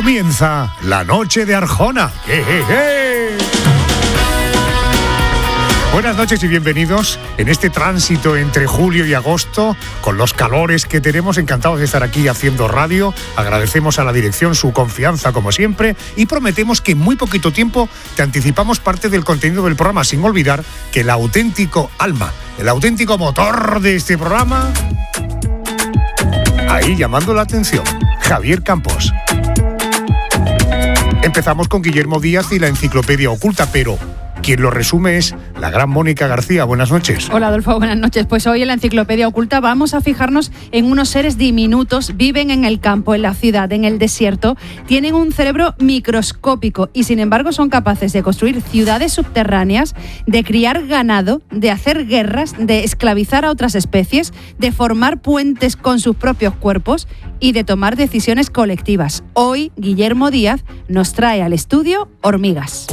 Comienza la noche de Arjona. Buenas noches y bienvenidos en este tránsito entre julio y agosto, con los calores que tenemos. Encantados de estar aquí haciendo radio. Agradecemos a la dirección su confianza como siempre y prometemos que en muy poquito tiempo te anticipamos parte del contenido del programa, sin olvidar que el auténtico alma, el auténtico motor de este programa, ahí llamando la atención, Javier Campos. Empezamos con Guillermo Díaz y la enciclopedia oculta, pero quien lo resume es la gran Mónica García. Buenas noches. Hola, Adolfo, buenas noches. Pues hoy en la enciclopedia oculta vamos a fijarnos en unos seres diminutos, viven en el campo, en la ciudad, en el desierto, tienen un cerebro microscópico y sin embargo son capaces de construir ciudades subterráneas, de criar ganado, de hacer guerras, de esclavizar a otras especies, de formar puentes con sus propios cuerpos y de tomar decisiones colectivas. Hoy Guillermo Díaz nos trae al estudio hormigas.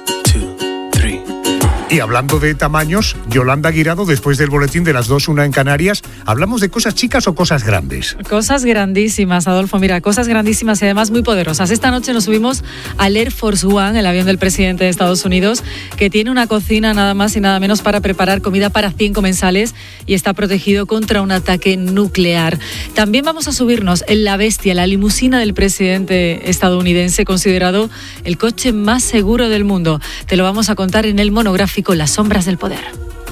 Y hablando de tamaños, Yolanda Guirado, después del boletín de las 2:01 en Canarias, ¿hablamos de cosas chicas o cosas grandes? Cosas grandísimas, Adolfo. Mira, cosas grandísimas y además muy poderosas. Esta noche nos subimos al Air Force One, el avión del presidente de Estados Unidos, que tiene una cocina nada más y nada menos para preparar comida para 100 comensales y está protegido contra un ataque nuclear. También vamos a subirnos en la Bestia, la limusina del presidente estadounidense, considerado el coche más seguro del mundo. Te lo vamos a contar en el monográfico Las sombras del poder.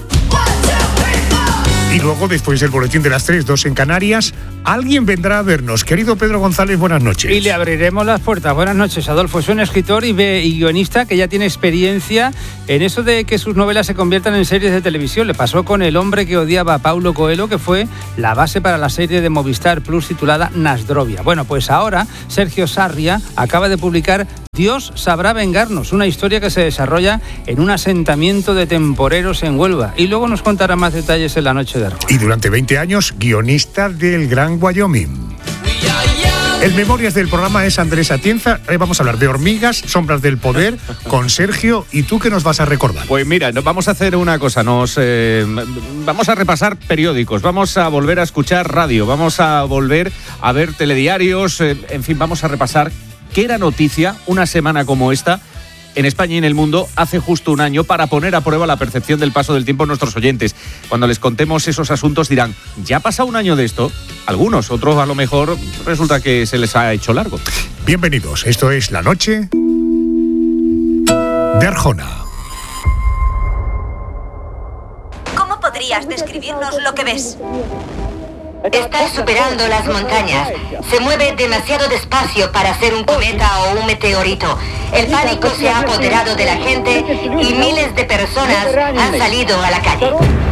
Y luego, después del boletín de las 3:02 en Canarias, alguien vendrá a vernos. Querido Pedro González, buenas noches. Y le abriremos las puertas. Buenas noches, Adolfo. Es un escritor y guionista que ya tiene experiencia en eso de que sus novelas se conviertan en series de televisión. Le pasó con El hombre que odiaba a Paulo Coelho, que fue la base para la serie de Movistar Plus titulada Nasdrovia. Bueno, pues ahora Sergio Sarria acaba de publicar Dios sabrá vengarnos, una historia que se desarrolla en un asentamiento de temporeros en Huelva. Y luego nos contará más detalles en la noche de Arjona. Y durante 20 años, guionista del Gran Wyoming. El Memorias del programa es Andrés Atienza. Vamos a hablar de hormigas, sombras del poder, con Sergio. ¿Y tú qué nos vas a recordar? Pues mira, vamos a hacer una cosa. Vamos a repasar periódicos, vamos a volver a escuchar radio, vamos a volver a ver telediarios, en fin, vamos a repasar qué era noticia una semana como esta en España y en el mundo hace justo un año, para poner a prueba la percepción del paso del tiempo en nuestros oyentes. Cuando les contemos esos asuntos dirán, ¿ya ha pasado un año de esto? Algunos, otros a lo mejor resulta que se les ha hecho largo. Bienvenidos, esto es La Noche de Arjona. ¿Cómo podrías describirnos lo que ves? Está superando las montañas. Se mueve demasiado despacio para ser un cometa o un meteorito. El pánico se ha apoderado de la gente y miles de personas han salido a la calle.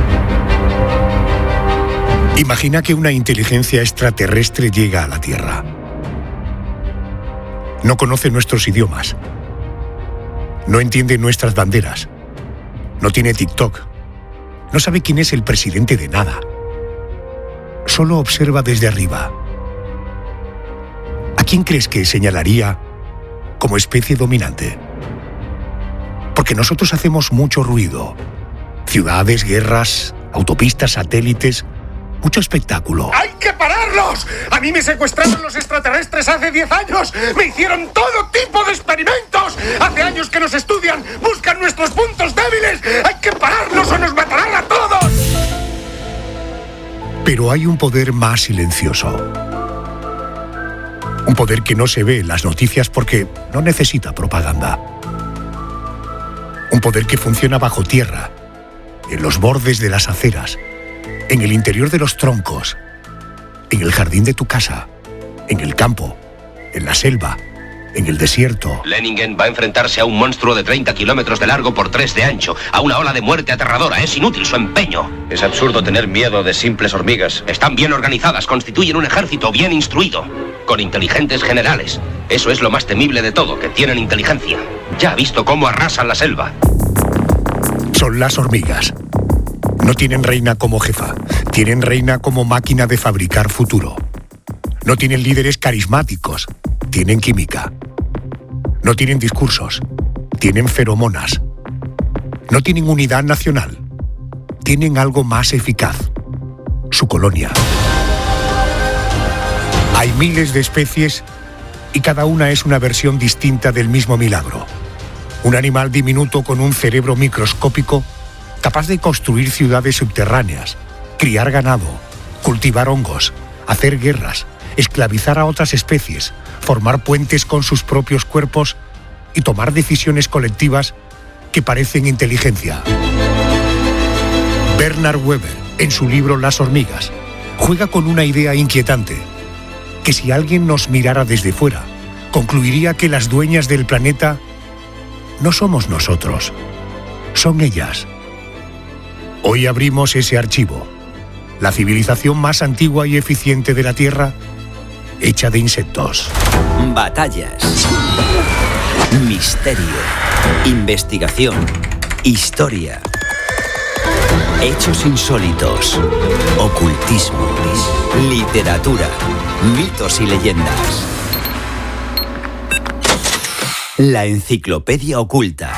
Imagina que una inteligencia extraterrestre llega a la Tierra. No conoce nuestros idiomas. No entiende nuestras banderas. No tiene TikTok. No sabe quién es el presidente de nada. Solo observa desde arriba. ¿A quién crees que señalaría como especie dominante? Porque nosotros hacemos mucho ruido. Ciudades, guerras, autopistas, satélites, mucho espectáculo. ¡Hay que pararlos! A mí me secuestraron los extraterrestres hace 10 años. Me hicieron todo tipo de experimentos. Hace años que nos estudian, buscan nuestros puntos débiles. ¡Hay que pararlos o nos matarán a todos! Pero hay un poder más silencioso. Un poder que no se ve en las noticias porque no necesita propaganda. Un poder que funciona bajo tierra, en los bordes de las aceras, en el interior de los troncos, en el jardín de tu casa, en el campo, en la selva, en el desierto. Leningen va a enfrentarse a un monstruo de 30 kilómetros de largo por 3 de ancho, a una ola de muerte aterradora. Es inútil su empeño. Es absurdo tener miedo de simples hormigas. Están bien organizadas, constituyen un ejército bien instruido, con inteligentes generales. Eso es lo más temible de todo, que tienen inteligencia. Ya ha visto cómo arrasan la selva. Son las hormigas. No tienen reina como jefa, tienen reina como máquina de fabricar futuro. No tienen líderes carismáticos, tienen química. No tienen discursos, tienen feromonas. No tienen unidad nacional, tienen algo más eficaz: su colonia. Hay miles de especies y cada una es una versión distinta del mismo milagro. Un animal diminuto con un cerebro microscópico capaz de construir ciudades subterráneas, criar ganado, cultivar hongos, hacer guerras, esclavizar a otras especies, formar puentes con sus propios cuerpos y tomar decisiones colectivas que parecen inteligencia. Bernard Weber, en su libro Las hormigas, juega con una idea inquietante, que si alguien nos mirara desde fuera, concluiría que las dueñas del planeta no somos nosotros, son ellas. Hoy abrimos ese archivo, la civilización más antigua y eficiente de la Tierra, hecha de insectos. Batallas, misterio, investigación, historia, hechos insólitos, ocultismo, literatura, mitos y leyendas. La enciclopedia oculta.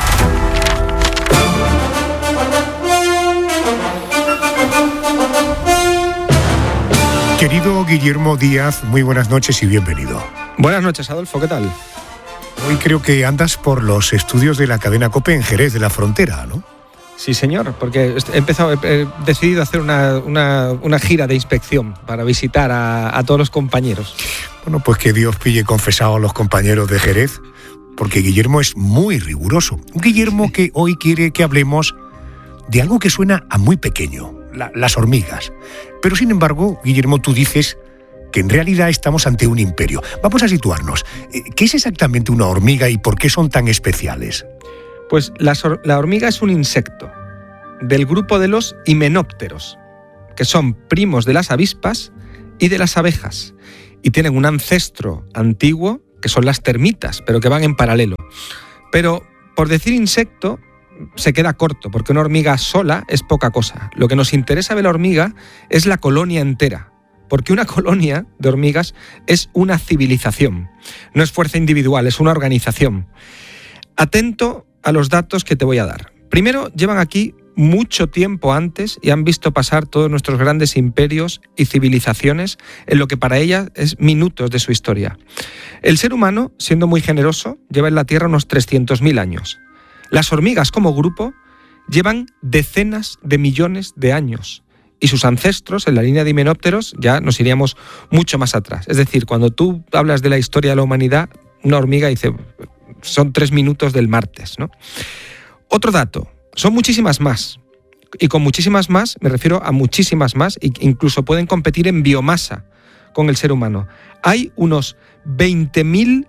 Querido Guillermo Díaz, muy buenas noches y bienvenido. Buenas noches, Adolfo, ¿qué tal? Hoy creo que andas por los estudios de la cadena COPE en Jerez de la Frontera, ¿no? Sí, señor, porque he decidido hacer una gira de inspección para visitar a todos los compañeros. Bueno, pues que Dios pille confesado a los compañeros de Jerez, porque Guillermo es muy riguroso. Un Guillermo que hoy quiere que hablemos de algo que suena a muy pequeño, las hormigas. Pero sin embargo, Guillermo, tú dices que en realidad estamos ante un imperio. Vamos a situarnos. ¿Qué es exactamente una hormiga y por qué son tan especiales? Pues la hormiga es un insecto del grupo de los himenópteros, que son primos de las avispas y de las abejas, y tienen un ancestro antiguo que son las termitas, pero que van en paralelo. Pero por decir insecto se queda corto, porque una hormiga sola es poca cosa. Lo que nos interesa de la hormiga es la colonia entera, porque una colonia de hormigas es una civilización, no es fuerza individual, es una organización. Atento a los datos que te voy a dar. Primero, llevan aquí mucho tiempo antes y han visto pasar todos nuestros grandes imperios y civilizaciones en lo que para ellas es minutos de su historia. El ser humano, siendo muy generoso, lleva en la Tierra unos 300.000 años. Las hormigas como grupo llevan decenas de millones de años y sus ancestros en la línea de himenópteros ya nos iríamos mucho más atrás. Es decir, cuando tú hablas de la historia de la humanidad, una hormiga dice, son 3 minutos del martes, ¿no? Otro dato, son muchísimas más. Y con muchísimas más me refiero a muchísimas más e incluso pueden competir en biomasa con el ser humano. Hay unos 20.000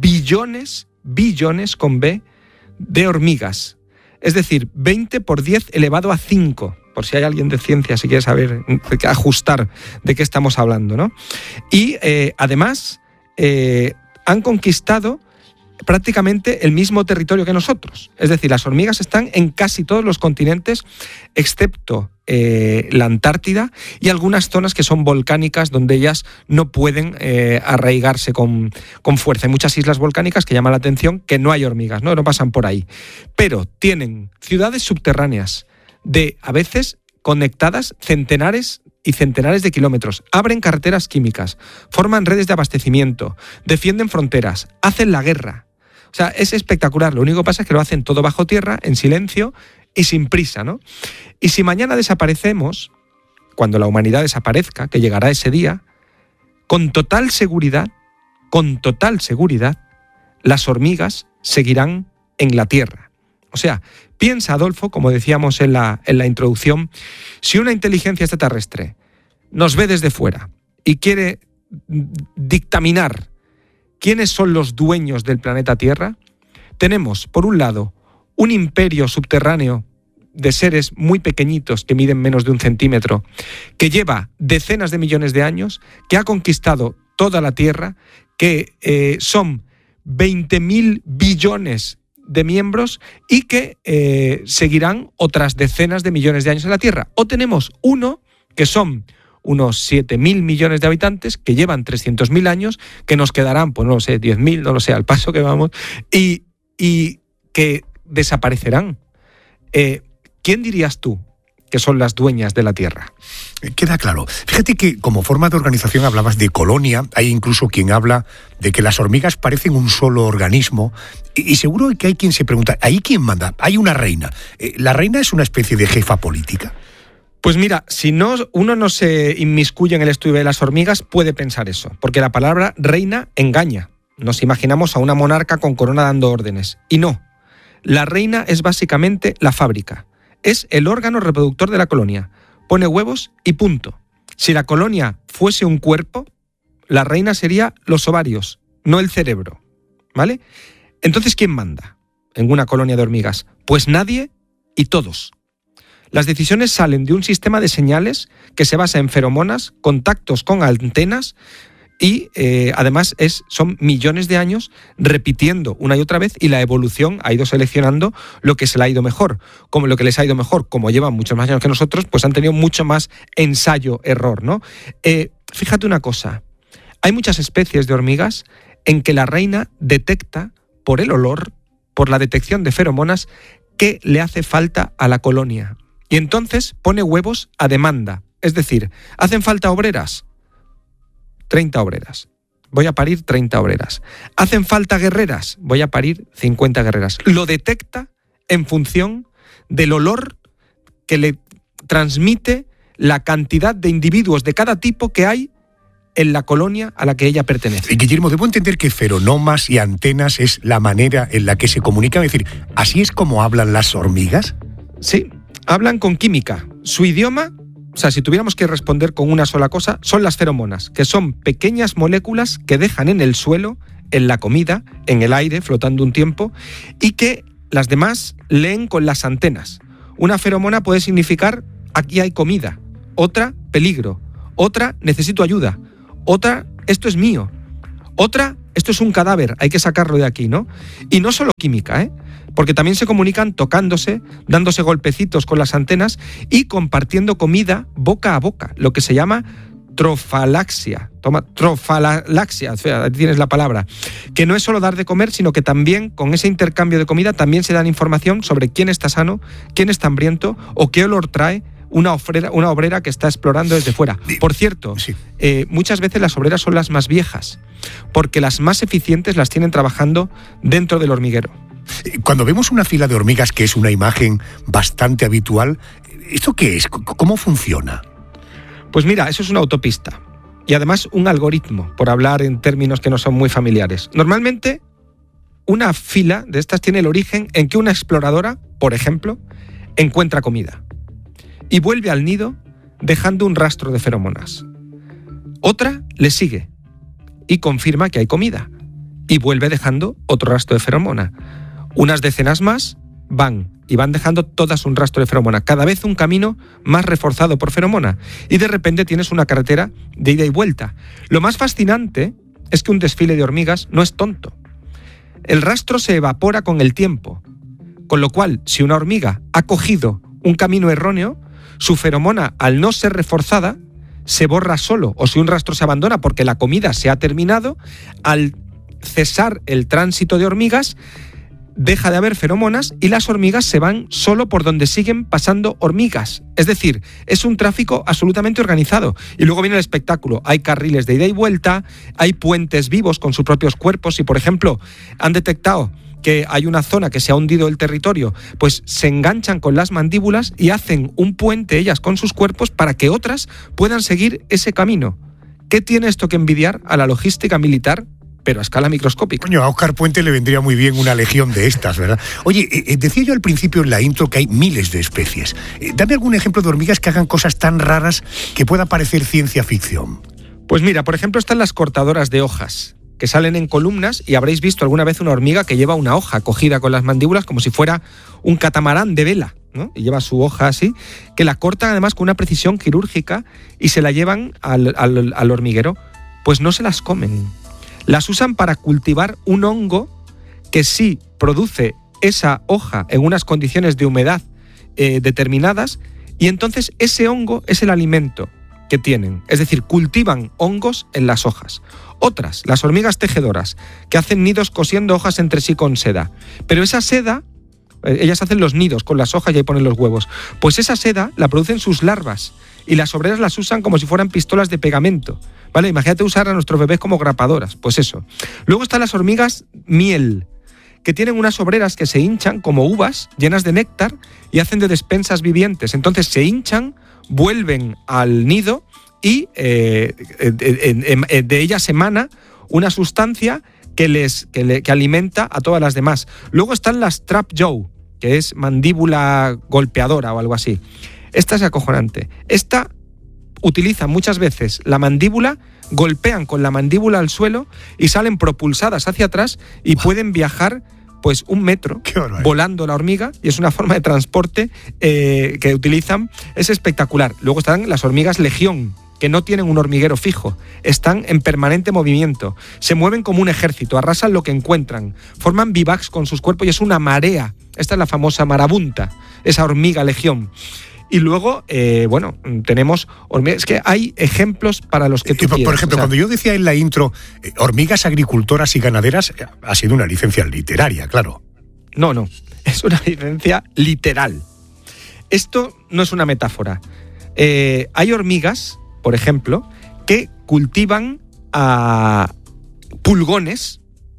billones con B, de hormigas. Es decir, 20 por 10 elevado a 5, por si hay alguien de ciencia, si quiere saber, ajustar de qué estamos hablando, ¿no? Y además han conquistado prácticamente el mismo territorio que nosotros. Es decir, las hormigas están en casi todos los continentes, excepto la Antártida y algunas zonas que son volcánicas donde ellas no pueden arraigarse con fuerza. Hay muchas islas volcánicas que llaman la atención que no hay hormigas, no pasan por ahí. Pero tienen ciudades subterráneas a veces conectadas centenares y centenares de kilómetros, abren carreteras químicas, forman redes de abastecimiento, defienden fronteras, hacen la guerra. O sea, es espectacular. Lo único que pasa es que lo hacen todo bajo tierra, en silencio y sin prisa, ¿no? Y si mañana desaparecemos, cuando la humanidad desaparezca, que llegará ese día, con total seguridad, las hormigas seguirán en la Tierra. O sea, piensa, Adolfo, como decíamos en la introducción, si una inteligencia extraterrestre nos ve desde fuera y quiere dictaminar quiénes son los dueños del planeta Tierra, tenemos, por un lado, un imperio subterráneo de seres muy pequeñitos que miden menos de 1 centímetro, que lleva decenas de millones de años, que ha conquistado toda la Tierra, que son 20.000 billones de miembros y que seguirán otras decenas de millones de años en la Tierra. O tenemos uno que son unos 7.000 millones de habitantes que llevan 300.000 años, que nos quedarán, pues no lo sé, 10.000, no lo sé, al paso que vamos, y que desaparecerán. ¿Quién dirías tú que son las dueñas de la tierra. Queda claro. Fíjate que como forma de organización hablabas de colonia, hay incluso quien habla de que las hormigas parecen un solo organismo, y seguro que hay quien se pregunta, ¿ahí quién manda? Hay una reina. ¿La reina es una especie de jefa política? Pues mira, si uno no se inmiscuye en el estudio de las hormigas, puede pensar eso, porque la palabra reina engaña. Nos imaginamos a una monarca con corona dando órdenes, y no. La reina es básicamente la fábrica. Es el órgano reproductor de la colonia. Pone huevos y punto. Si la colonia fuese un cuerpo, la reina sería los ovarios, no el cerebro, ¿vale? Entonces, ¿quién manda en una colonia de hormigas? Pues nadie y todos. Las decisiones salen de un sistema de señales que se basa en feromonas, contactos con antenas y además son millones de años repitiendo una y otra vez, y la evolución ha ido seleccionando lo que se le ha ido mejor. Como lo que les ha ido mejor, como llevan muchos más años que nosotros, pues han tenido mucho más ensayo-error, ¿no? Fíjate una cosa, hay muchas especies de hormigas en que la reina detecta por el olor, por la detección de feromonas, qué le hace falta a la colonia. Y entonces pone huevos a demanda. Es decir, ¿hacen falta obreras? 30 obreras. Voy a parir 30 obreras. ¿Hacen falta guerreras? Voy a parir 50 guerreras. Lo detecta en función del olor que le transmite la cantidad de individuos de cada tipo que hay en la colonia a la que ella pertenece. Guillermo, debo entender que feronomas y antenas es la manera en la que se comunican. Es decir, ¿así es como hablan las hormigas? Sí, hablan con química. Su idioma, o sea, si tuviéramos que responder con una sola cosa, son las feromonas, que son pequeñas moléculas que dejan en el suelo, en la comida, en el aire, flotando un tiempo, y que las demás leen con las antenas. Una feromona puede significar aquí hay comida, otra peligro, otra necesito ayuda, otra esto es mío, otra esto es un cadáver, hay que sacarlo de aquí, ¿no? Y no solo química, porque también se comunican tocándose, dándose golpecitos con las antenas y compartiendo comida boca a boca, lo que se llama trofalaxia. Trofalaxia, ahí tienes la palabra. Que no es solo dar de comer, sino que también con ese intercambio de comida también se dan información sobre quién está sano, quién está hambriento o qué olor trae una obrera que está explorando desde fuera. Por cierto, sí. Muchas veces las obreras son las más viejas, porque las más eficientes las tienen trabajando dentro del hormiguero. Cuando vemos una fila de hormigas, que es una imagen bastante habitual, ¿esto qué es? ¿Cómo funciona? Pues mira, eso es una autopista y además un algoritmo, por hablar en términos que no son muy familiares. Normalmente, una fila de estas tiene el origen en que una exploradora, por ejemplo, encuentra comida y vuelve al nido dejando un rastro de feromonas. Otra le sigue y confirma que hay comida y vuelve dejando otro rastro de feromona. Unas decenas más van dejando todas un rastro de feromona, cada vez un camino más reforzado por feromona, y de repente tienes una carretera de ida y vuelta. Lo más fascinante es que un desfile de hormigas no es tonto. El rastro se evapora con el tiempo, con lo cual, si una hormiga ha cogido un camino erróneo, su feromona, al no ser reforzada, se borra solo, o si un rastro se abandona porque la comida se ha terminado, al cesar el tránsito de hormigas, deja de haber feromonas y las hormigas se van solo por donde siguen pasando hormigas. Es decir, es un tráfico absolutamente organizado. Y luego viene el espectáculo. Hay carriles de ida y vuelta, hay puentes vivos con sus propios cuerpos. Si, por ejemplo, han detectado que hay una zona que se ha hundido el territorio, pues se enganchan con las mandíbulas y hacen un puente ellas con sus cuerpos para que otras puedan seguir ese camino. ¿Qué tiene esto que envidiar a la logística militar, pero a escala microscópica? Coño, a Óscar Puente le vendría muy bien una legión de estas, ¿verdad? Oye, decía yo al principio en la intro que hay miles de especies. Dame algún ejemplo de hormigas que hagan cosas tan raras que pueda parecer ciencia ficción. Pues mira, por ejemplo, están las cortadoras de hojas, que salen en columnas, y habréis visto alguna vez una hormiga que lleva una hoja cogida con las mandíbulas como si fuera un catamarán de vela, ¿no? Y lleva su hoja así, que la cortan además con una precisión quirúrgica y se la llevan al hormiguero. Pues no se las comen. Las usan para cultivar un hongo que sí produce esa hoja en unas condiciones de humedad determinadas, y entonces ese hongo es el alimento que tienen. Es decir, cultivan hongos en las hojas. Otras, las hormigas tejedoras, que hacen nidos cosiendo hojas entre sí con seda. Pero esa seda Ellas hacen los nidos con las hojas y ahí ponen los huevos. Pues esa seda la producen sus larvas y las obreras las usan como si fueran pistolas de pegamento. ¿Vale? Imagínate usar a nuestros bebés como grapadoras. Pues eso. Luego están las hormigas miel, que tienen unas obreras que se hinchan como uvas llenas de néctar y hacen de despensas vivientes. Entonces se hinchan, vuelven al nido y de ellas emana una sustancia que alimenta a todas las demás. Luego están las trap jaw, que es mandíbula golpeadora o algo así. Esta es acojonante. Esta utiliza muchas veces la mandíbula, golpean con la mandíbula al suelo y salen propulsadas hacia atrás y pueden viajar pues 1 metro volando la hormiga, y es una forma de transporte que utilizan. Es espectacular. Luego están las hormigas legión, que no tienen un hormiguero fijo, están en permanente movimiento, se mueven como un ejército, arrasan lo que encuentran, forman vivacs con sus cuerpos y es una marea. Esta es la famosa marabunta, esa hormiga legión. Y luego, tenemos hormigas. Es que hay ejemplos para los que tú quieras. Por ejemplo, cuando yo decía en la intro hormigas agricultoras y ganaderas, ha sido una licencia literaria, claro. No, es una licencia literal. Esto no es una metáfora. Hay hormigas, por ejemplo, que cultivan pulgones,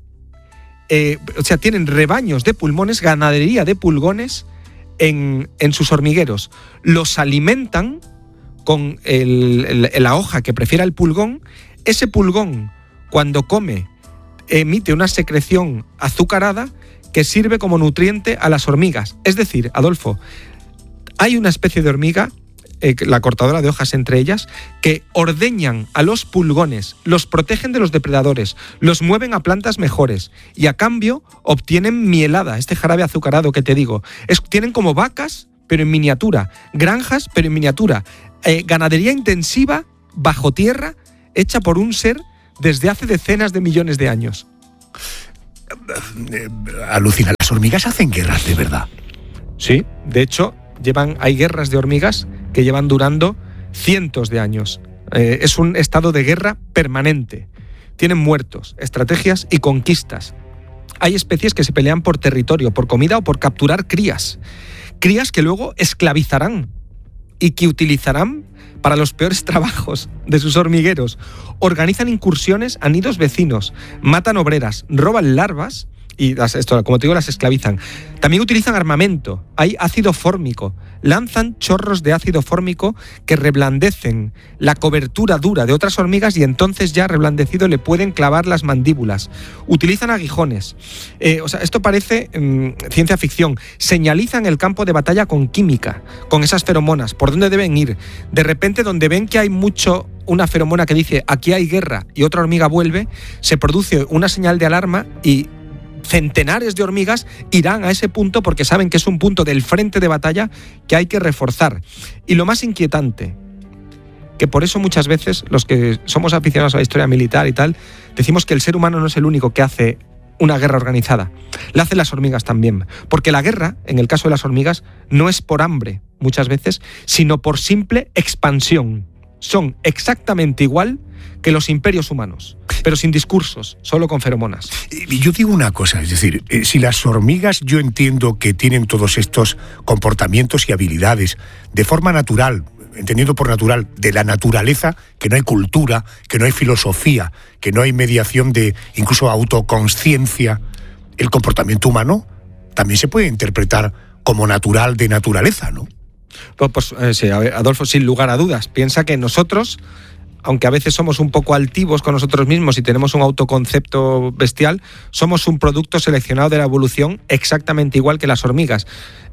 tienen rebaños de pulmones, ganadería de pulgones en sus hormigueros. Los alimentan con la hoja que prefiera el pulgón. Ese pulgón, cuando come, emite una secreción azucarada que sirve como nutriente a las hormigas. Es decir, Adolfo, hay una especie de hormiga, la cortadora de hojas entre ellas, que ordeñan a los pulgones, los protegen de los depredadores, los mueven a plantas mejores y a cambio obtienen mielada, este jarabe azucarado que te digo. Tienen como vacas, pero en miniatura, granjas, pero en miniatura, ganadería intensiva bajo tierra, hecha por un ser desde hace decenas de millones de años. Alucina, ¿las hormigas hacen guerras de verdad? Sí, de hecho, hay guerras de hormigas que llevan durando cientos de años. Es un estado de guerra permanente. Tienen muertos, estrategias y conquistas. Hay especies que se pelean por territorio, por comida o por capturar crías. Crías que luego esclavizarán y que utilizarán para los peores trabajos de sus hormigueros. Organizan incursiones a nidos vecinos, matan obreras, roban larvas y, como te digo, las esclavizan. También utilizan armamento. Hay ácido fórmico. Lanzan chorros de ácido fórmico que reblandecen la cobertura dura de otras hormigas y entonces ya reblandecido le pueden clavar las mandíbulas. Utilizan aguijones. Esto parece ciencia ficción. Señalizan el campo de batalla con química, con esas feromonas, por dónde deben ir. De repente, donde ven que hay una feromona que dice aquí hay guerra y otra hormiga vuelve, se produce una señal de alarma y centenares de hormigas irán a ese punto porque saben que es un punto del frente de batalla que hay que reforzar. Y lo más inquietante, que por eso muchas veces los que somos aficionados a la historia militar y tal, decimos que el ser humano no es el único que hace una guerra organizada. La hacen las hormigas también. Porque la guerra, en el caso de las hormigas, no es por hambre, muchas veces, sino por simple expansión. Son exactamente igual que los imperios humanos, pero sin discursos, solo con feromonas. Y yo digo una cosa, es decir, si las hormigas yo entiendo que tienen todos estos comportamientos y habilidades de forma natural, entendiendo por natural, de la naturaleza, que no hay cultura, que no hay filosofía, que no hay mediación de incluso autoconsciencia, el comportamiento humano también se puede interpretar como natural de naturaleza, ¿no? Sí, a ver, Adolfo, sin lugar a dudas, piensa que nosotros, aunque a veces somos un poco altivos con nosotros mismos y tenemos un autoconcepto bestial, somos un producto seleccionado de la evolución exactamente igual que las hormigas.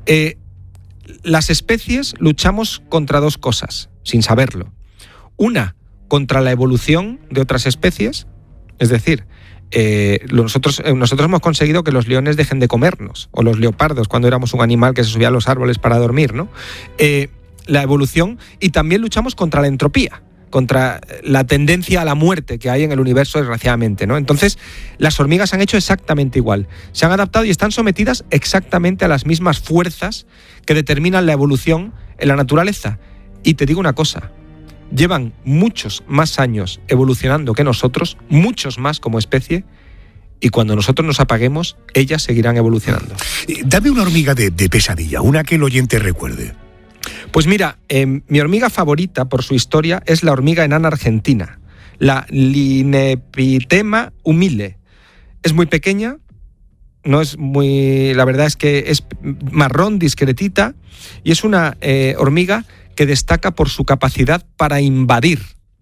Las especies luchamos contra dos cosas, sin saberlo. Una, contra la evolución de otras especies, es decir, nosotros hemos conseguido que los leones dejen de comernos, o los leopardos, cuando éramos un animal que se subía a los árboles para dormir, ¿no? La evolución, y también luchamos contra la entropía, contra la tendencia a la muerte que hay en el universo desgraciadamente, ¿no? Entonces, las hormigas han hecho exactamente igual. Se han adaptado y están sometidas exactamente a las mismas fuerzas que determinan la evolución en la naturaleza. Y te digo una cosa, llevan muchos más años evolucionando que nosotros, muchos más como especie, y cuando nosotros nos apaguemos, ellas seguirán evolucionando. Dame una hormiga de pesadilla, una que el oyente recuerde. Pues mira, mi hormiga favorita por su historia es la hormiga enana argentina, la Linepithema humile. Es muy pequeña, no es muy, la verdad es que es marrón, discretita, y es una hormiga que destaca por su capacidad para invadir.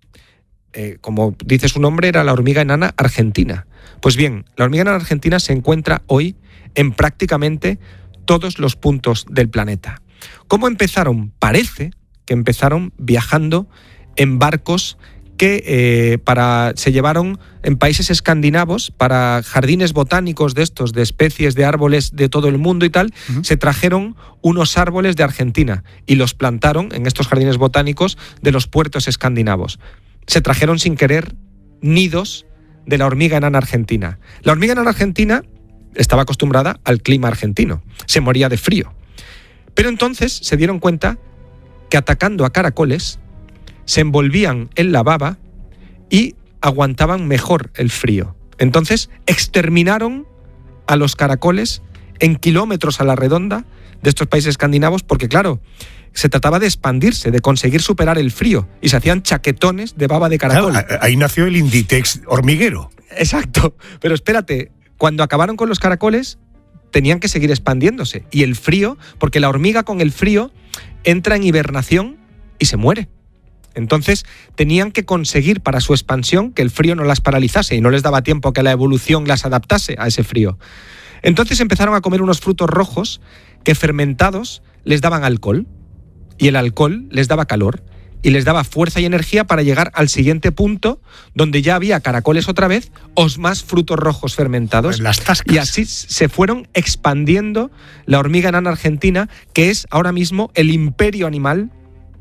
Como dice su nombre, era la hormiga enana argentina. Pues bien, la hormiga enana argentina se encuentra hoy en prácticamente todos los puntos del planeta. ¿Cómo empezaron? Parece que empezaron viajando en barcos que se llevaron en países escandinavos para jardines botánicos de estos, de especies de árboles de todo el mundo y tal. Se trajeron unos árboles de Argentina y los plantaron en estos jardines botánicos de los puertos escandinavos. Se trajeron sin querer nidos de la hormiga enana argentina. La hormiga enana argentina estaba acostumbrada al clima argentino, se moría de frío. Pero entonces se dieron cuenta que atacando a caracoles se envolvían en la baba y aguantaban mejor el frío. Entonces exterminaron a los caracoles en kilómetros a la redonda de estos países escandinavos porque, claro, se trataba de expandirse, de conseguir superar el frío y se hacían chaquetones de baba de caracol. Claro, ahí nació el Inditex hormiguero. Exacto, pero espérate, cuando acabaron con los caracoles tenían que seguir expandiéndose y el frío, porque la hormiga con el frío entra en hibernación y se muere. Entonces tenían que conseguir para su expansión que el frío no las paralizase y no les daba tiempo que la evolución las adaptase a ese frío. Entonces empezaron a comer unos frutos rojos que fermentados les daban alcohol y el alcohol les daba calor y les daba fuerza y energía para llegar al siguiente punto donde ya había caracoles otra vez o más frutos rojos fermentados. Las tascas. Y así se fueron expandiendo la hormiga enana argentina, que es ahora mismo el imperio animal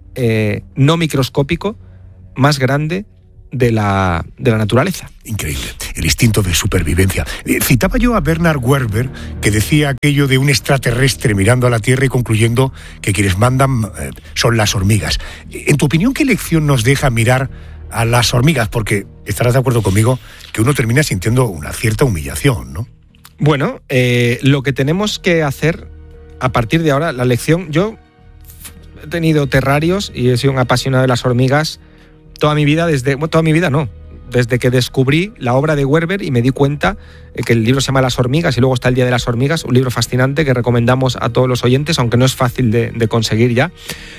no microscópico más grande de la naturaleza. Increíble, el instinto de supervivencia. Citaba yo a Bernard Werber, que decía aquello de un extraterrestre mirando a la Tierra y concluyendo que quienes mandan son las hormigas. En tu opinión, ¿qué lección nos deja mirar a las hormigas? Porque estarás de acuerdo conmigo que uno termina sintiendo una cierta humillación, ¿no? Bueno, lo que tenemos que hacer a partir de ahora, la lección... Yo he tenido terrarios y he sido un apasionado de las hormigas toda mi vida, desde que descubrí la obra de Werber y me di cuenta que el libro se llama Las hormigas y luego está El Día de las hormigas, un libro fascinante que recomendamos a todos los oyentes, aunque no es fácil de conseguir ya.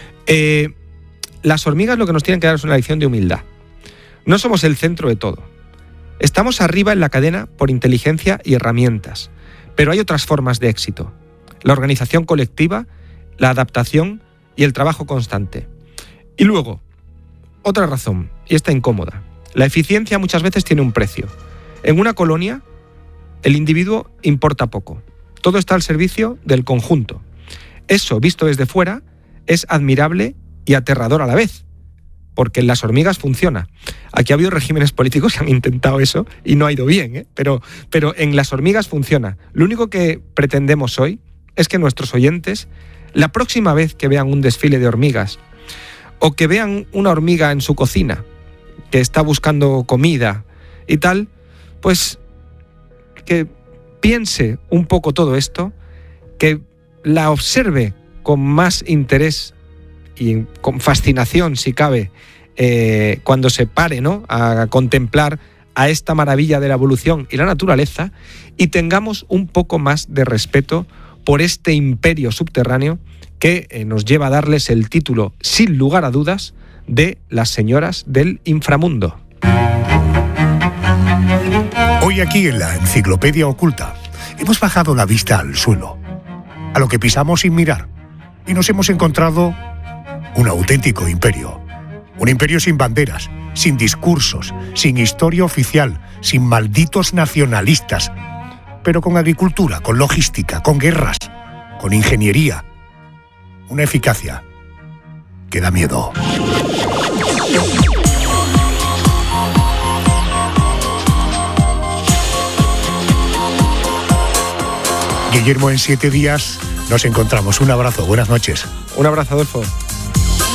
Las hormigas lo que nos tienen que dar es una lección de humildad. No somos el centro de todo. Estamos arriba en la cadena por inteligencia y herramientas, pero hay otras formas de éxito. La organización colectiva, la adaptación y el trabajo constante. Y luego, otra razón, y esta incómoda. La eficiencia muchas veces tiene un precio. En una colonia, el individuo importa poco. Todo está al servicio del conjunto. Eso, visto desde fuera, es admirable y aterrador a la vez, porque en las hormigas funciona. Aquí ha habido regímenes políticos que han intentado eso y no ha ido bien, pero en las hormigas funciona. Lo único que pretendemos hoy es que nuestros oyentes, la próxima vez que vean un desfile de hormigas o que vean una hormiga en su cocina que está buscando comida y tal, pues que piense un poco todo esto, que la observe con más interés y con fascinación, si cabe, cuando se pare, ¿no?, a contemplar a esta maravilla de la evolución y la naturaleza, y tengamos un poco más de respeto por este imperio subterráneo que nos lleva a darles el título, sin lugar a dudas, de las señoras del inframundo. Hoy aquí en la Enciclopedia Oculta hemos bajado la vista al suelo, a lo que pisamos sin mirar, y nos hemos encontrado un auténtico imperio. Un imperio sin banderas, sin discursos, sin historia oficial, sin malditos nacionalistas, pero con agricultura, con logística, con guerras, con ingeniería. Una eficacia que da miedo. Guillermo, en 7 días nos encontramos. Un abrazo, buenas noches. Un abrazo, Adolfo.